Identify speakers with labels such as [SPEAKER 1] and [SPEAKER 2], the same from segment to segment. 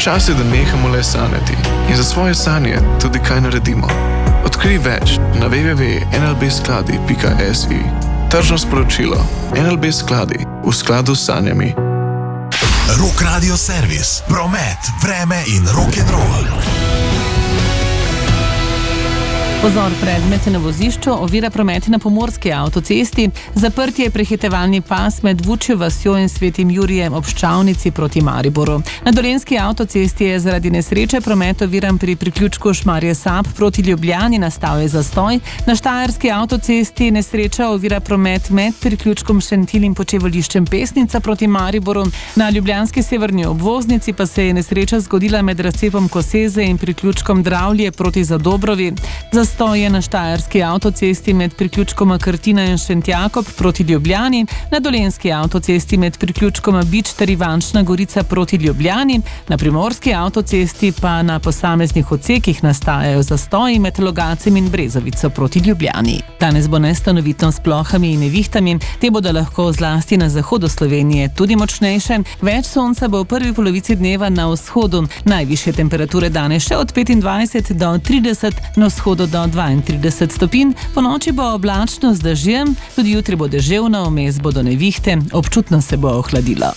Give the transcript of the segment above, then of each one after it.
[SPEAKER 1] Čas je, da nehamo le sanjati in za svoje sanje tudi kaj naredimo. Odkrij več na www.nlbskladi.si. Tržno sporočilo. NLB Skladi, v skladu s sanjami.
[SPEAKER 2] Rock Radio Servis, promet, vreme in rock'n'roll.
[SPEAKER 3] Pozor, predmete na vozišču, ovira prometi na pomorski avtocesti, zaprtje prehitevalni pas med Vučjo vasjo in Svetim Jurijem ob Ščavnici proti Mariboru. Na Dolenjski avtocesti je zaradi nesreče promet oviran pri priključku Šmarje Sap proti Ljubljani, nastal je zastoj. Na Štajerski avtocesti nesreča ovira promet med priključkom Šentilj in počivališčem Pesnica proti Mariboru. Na ljubljanski severni obvoznici pa se je nesreča zgodila med razcepom Koseze in priključkom Dravlje proti Zadobrovi. Zastoj je na Štajerski avtocesti med priključkoma Krtina in Šentjakob proti Ljubljani, na Dolenjski avtocesti med priključkoma Bič ter Ivančna Gorica proti Ljubljani, na Primorski avtocesti pa na posameznih odsekih nastajajo zastoji med Logacem in Brezovico proti Ljubljani. Danes bo nestanovitno s plohami in nevihtami, te bodo lahko zlasti na zahodu Slovenije tudi močnejše. Več sonca bo v prvi polovici dneva na vzhodu, najvišje temperature danes še od 25 do 30, na vzhodu do 32 stopinj, po noči bo oblačno z dežjem, tudi jutri bo deževno, vmes bodo nevihte, občutno se bo ohladilo.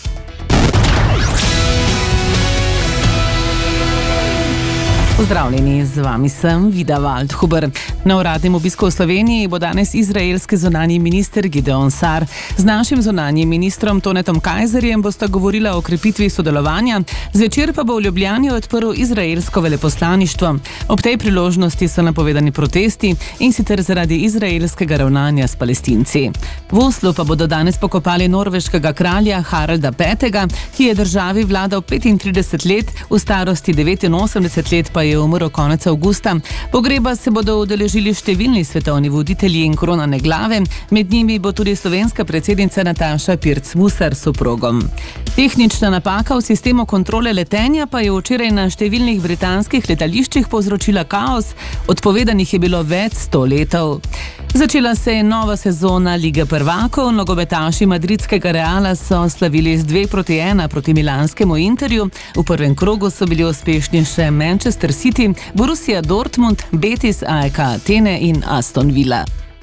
[SPEAKER 3] Pozdravljeni, z vami sem Vida Waldhuber. Na uradnem obisku v Sloveniji bo danes izraelski zunanji minister Gideon Sar. Z našim zunanjim ministrom Tonetom Kajzerjem bosta govorila o krepitvi sodelovanja, zvečer pa bo v Ljubljani odprl izraelsko veleposlaništvo. Ob tej priložnosti so napovedani protesti, in sicer zaradi izraelskega ravnanja s Palestinci. V Oslu pa bodo danes pokopali norveškega kralja Haralda V., ki je državi vladal 35 let, v starosti 89 let pa je umrl konec avgusta. Pogreba se bodo udeležili številni svetovni voditelji in kronane glave, med njimi bo tudi slovenska predsednica Nataša Pirc Musar s soprogom. Tehnična napaka v sistemu kontrole letenja pa je včeraj na številnih britanskih letališčih povzročila kaos, odpovedanih je bilo več 100 letov. Začela se je nova sezona Lige prvakov, nogometaši madridskega Reala so slavili z 2-1 proti milanskemu Interju, v prvem krogu so bili uspešni še Manchester City, Borussia Dortmund, Betis, AEK Atene in Aston Villa.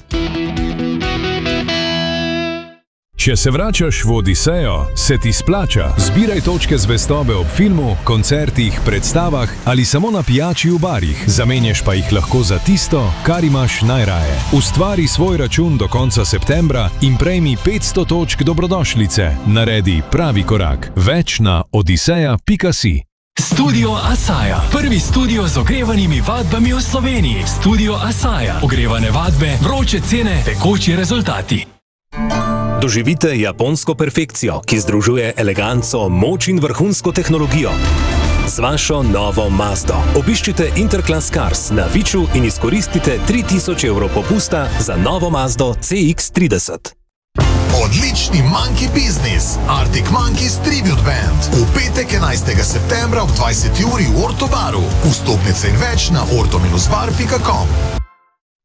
[SPEAKER 4] Če se vračaš v Odisejo, se ti splača. Zbiraj točke zvestobe ob filmu, koncertih, predstavah ali samo na pijači v barih. Zamenjaš pa jih lahko za tisto, kar imaš najraje. Ustvari svoj račun do konca septembra in prejmi 500 točk dobrodošlice. Naredi pravi korak. Več na odiseja.si.
[SPEAKER 5] Studio Asaja. Prvi studio z ogrevanimi vadbami v Sloveniji. Studio Asaja. Ogrevane vadbe, vroče cene, tekoči rezultati.
[SPEAKER 6] Doživite japonsko perfekcijo, ki združuje eleganco, moč in vrhunsko tehnologijo. Z vašo novo Mazdo. Obiščite Interclass Cars na Viču in izkoristite 3000 evrov popusta za novo Mazdo CX-30.
[SPEAKER 2] Odlični Monkey Business, Arctic Monkeys Tribute Band. V petek 11. septembra ob 20 uri v Ortobaru. Vstopnice in več na orto-bar.com.